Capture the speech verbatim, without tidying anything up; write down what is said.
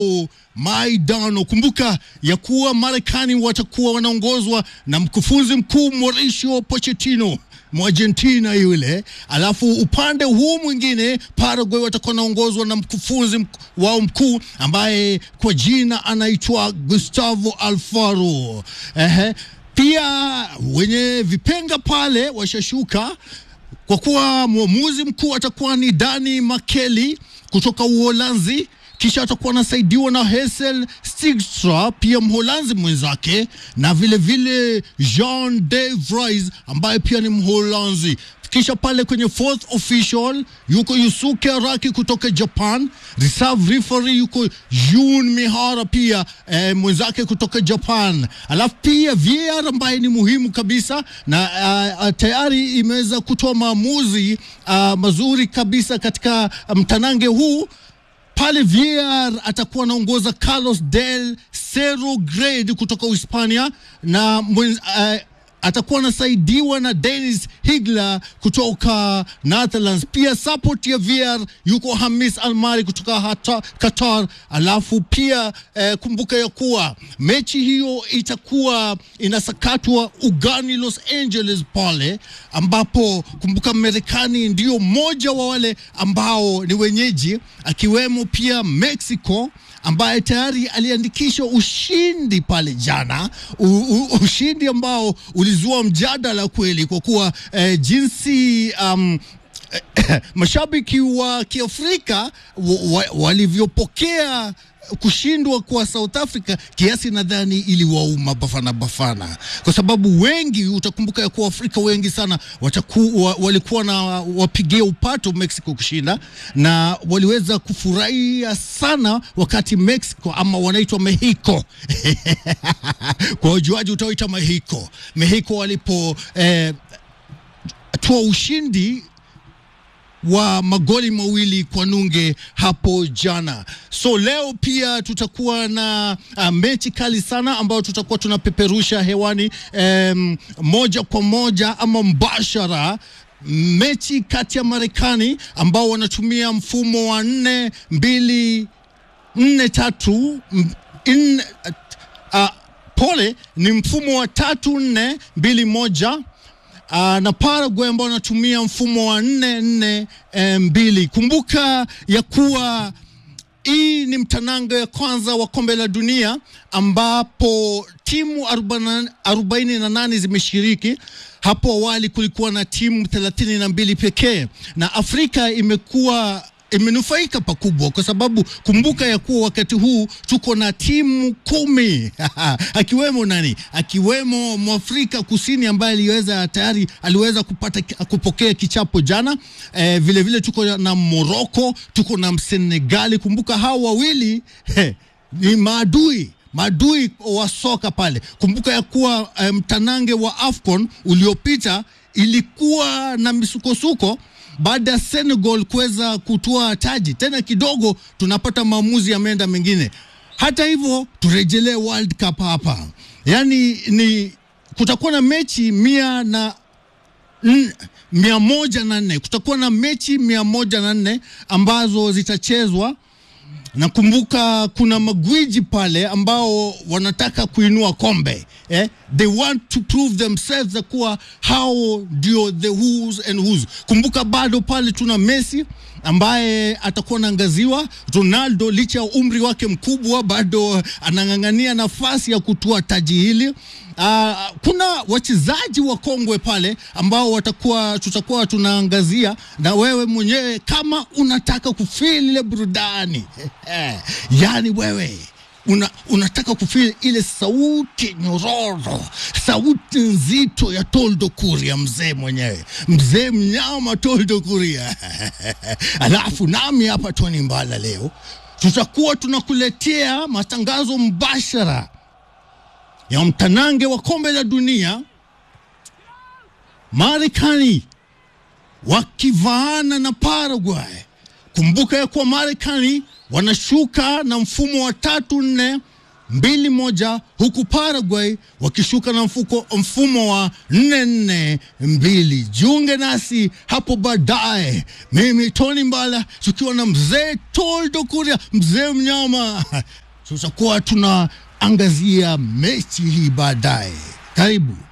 Maidano. Kumbuka ya kuwa Marekani watakuwa wanaongozwa na mkufunzi mkuu Mauricio Pochettino, Argentina yule. Alafu upande huu mwingine Paraguay watakuwa wanaongozwa na mkufunzi wao mkuu ambaye kwa jina anaitwa Gustavo Alfaro. Ehe. Pia wenye vipenga pale washashuka kwa kuwa muamuzi mkuu atakuwa ni Dani Makeli kutoka Uholanzi. Kisha atakuwa anasaidiwa na Hessel Stigstra, pia Mholanzi mwenzake, na vile vile Jean de Vries ambaye pia ni Mholanzi. Kisha pale kwenye fourth official yuko Yusuke Araki kutoka Japan. Reserve referee yuko Jun Mihara pia eh, mwenzake kutoka Japan. Alafu pia V A R ambaye ni muhimu kabisa na uh, uh, tayari imeweza kutoa maamuzi uh, mazuri kabisa katika mtanange huu. Pale V A R atakuwa anaongoza Carlos del Cerro Grade kutoka Hispania, na mwenz, uh, atakuwa anasaidiwa na Dennis Higler kutoka Netherlands. Pia support ya V A R yuko Hamis Almari kutoka hata Qatar. Alafu pia eh, kumbuka ya kuwa mechi hiyo itakuwa inasakatwa ugani Los Angeles pale, ambapo kumbuka Marekani ndio mmoja wa wale ambao ni wenyeji, akiwemo pia Mexico ambaye tayari aliandikisha ushindi pale jana. U, u, ushindi ambao ulizua mjadala kweli kwa kuwa eh, jinsi um, mashabiki wa Kiafrika walivyopokea kushindwa kwa South Africa kiasi nadhani iliwauma bafana bafana, kwa sababu wengi utakumbuka ya kuwa Afrika wengi sana wataku, wa, walikuwa na wapigia upato Mexico kushinda, na waliweza kufurahia sana wakati Mexico ama wanaitwa Mexico kwa ujuaji utaoita Mexico Mexico walipo eh, toa ushindi wa magoli mawili kwa nunge hapo jana. So leo pia tutakuwa na uh, mechi kali sana ambayo tutakuwa tunapeperusha hewani um, moja kwa moja ama mbashara. Mechi kati ya Marekani ambao wanatumia mfumo wa nne mbili nne tatu in, uh, pole ni mfumo wa tatu nne mbili moja. Uh, na Paraguay ambao wanatumia mfumo wa nne nne mbili. Kumbuka ya kuwa hii ni mtanango ya kwanza wa kombe la dunia ambapo timu arobaini na nane zimeshiriki. Hapo awali kulikuwa na timu thelathini na mbili pekee, na Afrika imekuwa imenufaika pakubwa kwa sababu kumbuka ya kuwa wakati huu tuko na timu kumi akiwemo nani akiwemo Mwafrika Kusini ambaye aliweza tayari aliweza kupata kupokea kichapo jana. E, vile vile tuko na Morocco, tuko na Senegal. Kumbuka hao wawili he, ni maadui maadui wa soka pale. Kumbuka ya kuwa mtanange um, wa AFCON uliopita ilikuwa na misukosuko baada ya Senegal kuweza kutoa taji. Tena kidogo tunapata maamuzi ya menda mengine. Hata hivyo turejelee World Cup hapa. Yani ni kutakuwa na mechi mia na n, mia moja na nne. Kutakuwa na mechi mia moja na nne ambazo zitachezwa. Na kumbuka kuna magwiji pale ambao wanataka kuinua kombe. Eh? They want to prove themselves za kuwa how ndio the who's and who's. Kumbuka bado pale tuna Messi ambaye atakuwa anaangaziwa. Ronaldo licha ya umri wake mkubwa bado anang'ang'ania nafasi ya kutua taji hili. Uh, kuna wachezaji wa kongwe pale ambao watakuwa tutakuwa tunaangazia, na wewe mwenyewe kama unataka kufeel ile burudani yani wewe Una, unataka kufeel ile sauti nyororo, sauti nzito ya Toldo Kuria, mzee mwenyewe, mzee mnyama Toldo Kuria alafu nami hapa Tony Mbala leo tutakuwa tunakuletea matangazo mbashara ya mtanange wa kombe la dunia, Marekani wakivaana na Paraguay. Kumbuka ya kuwa Marekani wanashuka na mfumo wa tatu nne mbili moja, huku Paraguay wakishuka na mfuko mfumo wa nne nne mbili. Jiunge nasi hapo baadaye. Mimi Tony Mbala tukiwa na mzee Toldo Kuria, mzee mnyama. Tutakuwa tunaangazia mechi hii baadaye. Karibu.